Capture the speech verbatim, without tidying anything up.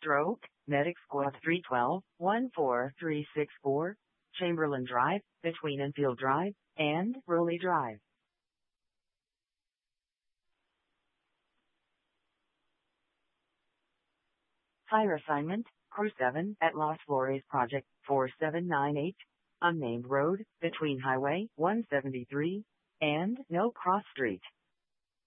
Stroke, Medic Squad three twelve, one four three six four, Chamberlain Drive, between Enfield Drive and Rowley Drive. Fire assignment, Crew seven at Los Flores Project four seven nine eight, unnamed road, between Highway one seventy-three and No Cross Street.